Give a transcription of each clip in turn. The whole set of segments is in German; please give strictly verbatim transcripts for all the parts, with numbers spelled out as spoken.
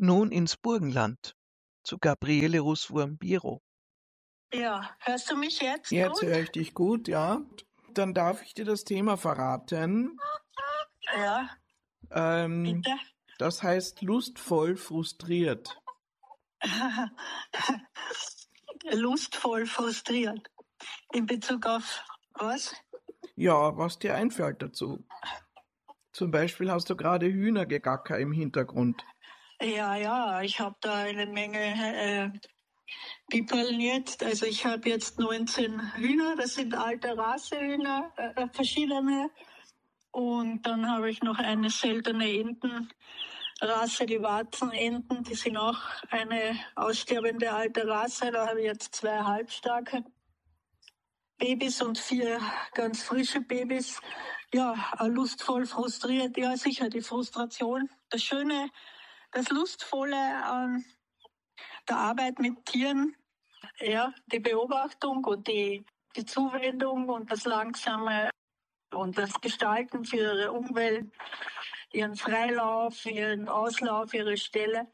Nun ins Burgenland, zu Gabriele Russwurm-Biro. Ja, hörst du mich jetzt Jetzt gut? höre ich dich gut, ja. Dann darf ich dir das Thema verraten. Ja, Ähm, bitte. das heißt lustvoll frustriert. Lustvoll frustriert. In Bezug auf was? Ja, was dir einfällt dazu. Zum Beispiel hast du gerade Hühnergegacker im Hintergrund. Ja, ja, ich habe da eine Menge äh, Piperln jetzt. Also ich habe jetzt neunzehn Hühner, das sind alte Rasehühner, äh, verschiedene. Und dann habe ich noch eine seltene Entenrasse, die Warzenenten, die sind auch eine aussterbende alte Rasse. Da habe ich jetzt zwei halbstarke Babys und vier ganz frische Babys. Ja, lustvoll frustriert, ja sicher, die Frustration. Das Schöne, das Lustvolle an der Arbeit mit Tieren, ja, die Beobachtung und die, die Zuwendung und das langsame und das Gestalten für ihre Umwelt, ihren Freilauf, ihren Auslauf, ihre Stelle.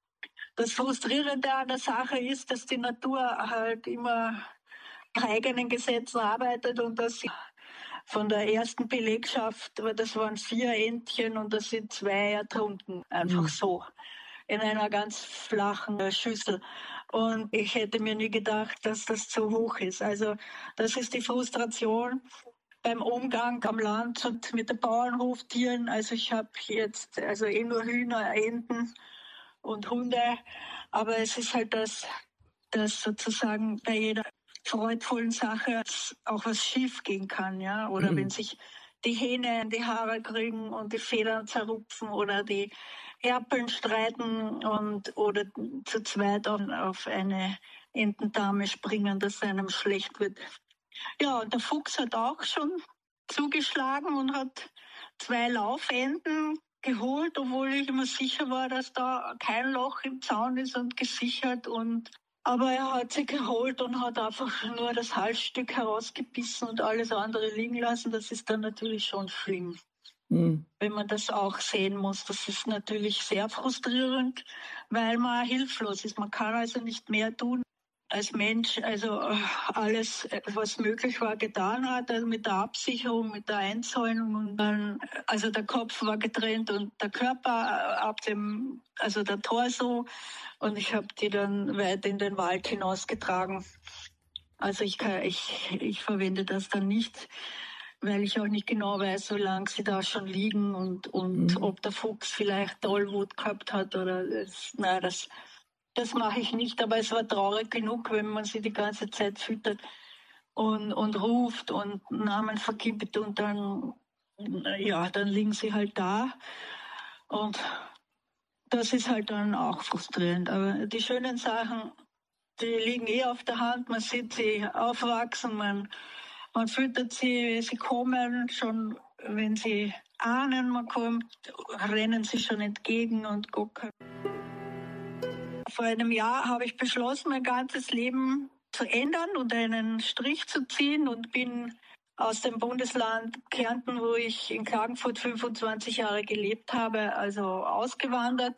Das Frustrierende an der Sache ist, dass die Natur halt immer nach eigenen Gesetzen arbeitet und dass sie von der ersten Belegschaft, das waren vier Entchen und da sind zwei ertrunken, einfach Mhm. so, in einer ganz flachen Schüssel. Und ich hätte mir nie gedacht, dass das so hoch ist. Also das ist die Frustration beim Umgang am Land und mit den Bauernhoftieren. Also ich habe jetzt also eh nur Hühner, Enten und Hunde, aber es ist halt das, dass sozusagen bei jeder freudvollen Sache auch was schief gehen kann, ja, oder Mhm. wenn sich die Hähne in die Haare kriegen und die Federn zerrupfen oder die Erpeln streiten und oder zu zweit auf, auf eine Entendame springen, dass einem schlecht wird. Ja, und der Fuchs hat auch schon zugeschlagen und hat zwei Laufenten geholt, obwohl ich immer sicher war, dass da kein Loch im Zaun ist und gesichert. Und aber er hat sie geholt und hat einfach nur das Halsstück herausgebissen und alles andere liegen lassen. Das ist dann natürlich schon schlimm, Mhm. wenn man das auch sehen muss. Das ist natürlich sehr frustrierend, weil man hilflos ist. Man kann also nicht mehr tun als Mensch, also alles, was möglich war, getan hat, also mit der Absicherung, mit der Einzäunung und dann, also der Kopf war getrennt und der Körper ab dem, also der Torso und ich habe die dann weit in den Wald hinausgetragen. Also ich kann, ich, ich verwende das dann nicht, weil ich auch nicht genau weiß, wie lange sie da schon liegen und, und Mhm. ob der Fuchs vielleicht Tollwut gehabt hat oder das, na, das Das mache ich nicht, aber es war traurig genug, wenn man sie die ganze Zeit füttert und, und ruft und Namen vergibt und dann, ja, dann liegen sie halt da. Und das ist halt dann auch frustrierend. Aber die schönen Sachen, die liegen eh auf der Hand. Man sieht sie aufwachsen, man, man füttert sie, sie kommen schon, wenn sie ahnen, man kommt, rennen sie schon entgegen und gucken. Vor einem Jahr habe ich beschlossen, mein ganzes Leben zu ändern und einen Strich zu ziehen und bin aus dem Bundesland Kärnten, wo ich in Klagenfurt fünfundzwanzig Jahre gelebt habe, also ausgewandert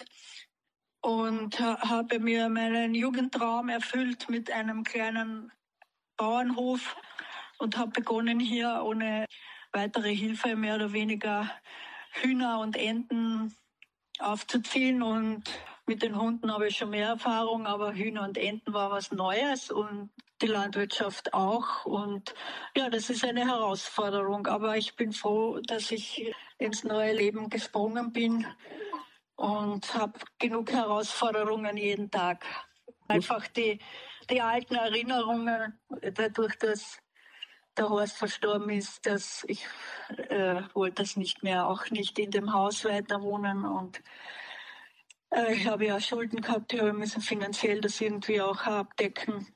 und habe mir meinen Jugendtraum erfüllt mit einem kleinen Bauernhof und habe begonnen, hier ohne weitere Hilfe mehr oder weniger Hühner und Enten aufzuziehen und mit den Hunden habe ich schon mehr Erfahrung, aber Hühner und Enten war was Neues und die Landwirtschaft auch. Und ja, das ist eine Herausforderung. Aber ich bin froh, dass ich ins neue Leben gesprungen bin und habe genug Herausforderungen jeden Tag. Einfach die, die alten Erinnerungen, dadurch, dass der Horst verstorben ist, dass ich äh, wollte das nicht mehr, auch nicht in dem Haus weiter wohnen und äh, ich habe ja Schulden gehabt, die müssen finanziell das irgendwie auch abdecken.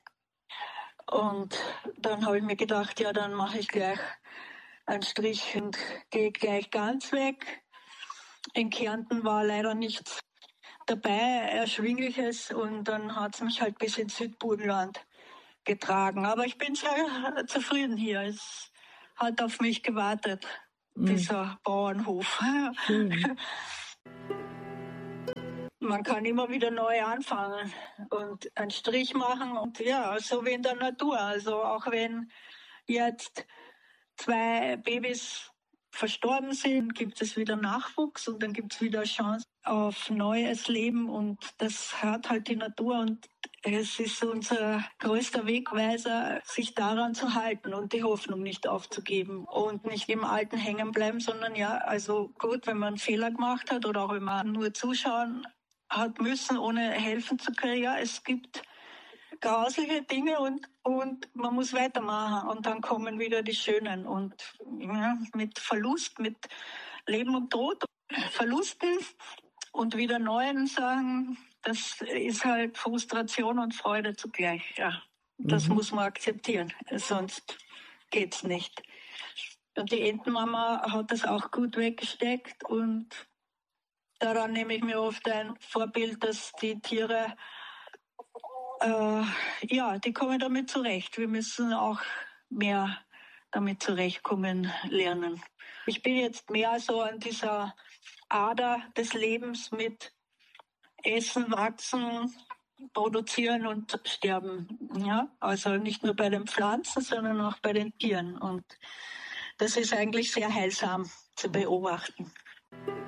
Und dann habe ich mir gedacht, ja, dann mache ich gleich einen Strich und gehe gleich ganz weg. In Kärnten war leider nichts dabei, Erschwingliches und dann hat es mich halt bis ins Südburgenland getragen. Aber ich bin sehr zufrieden hier. Es hat auf mich gewartet, mhm. dieser Bauernhof. Schön. man kann immer wieder neu anfangen und einen Strich machen und ja, so wie in der Natur. Also auch wenn jetzt zwei Babys verstorben sind, gibt es wieder Nachwuchs und dann gibt es wieder Chance auf neues Leben und das hat halt die Natur und es ist unser größter Wegweiser, sich daran zu halten und die Hoffnung nicht aufzugeben und nicht im Alten hängen bleiben, sondern ja, also gut, wenn man einen Fehler gemacht hat oder auch wenn man nur zuschauen hat müssen, ohne helfen zu können, ja, es gibt grausliche Dinge und, und man muss weitermachen und dann kommen wieder die schönen und ja, mit Verlust, mit Leben und Tod, Verlusten und wieder neuen Sachen, das ist halt Frustration und Freude zugleich, ja. Das Mhm. muss man akzeptieren, sonst geht's nicht. Und die Entenmama hat das auch gut weggesteckt und daran nehme ich mir oft ein Vorbild, dass die Tiere Äh, ja, die kommen damit zurecht. Wir müssen auch mehr damit zurechtkommen lernen. Ich bin jetzt mehr so an dieser Ader des Lebens mit Essen, Wachsen, Produzieren und Sterben. Ja, also nicht nur bei den Pflanzen, sondern auch bei den Tieren. Und das ist eigentlich sehr heilsam zu beobachten.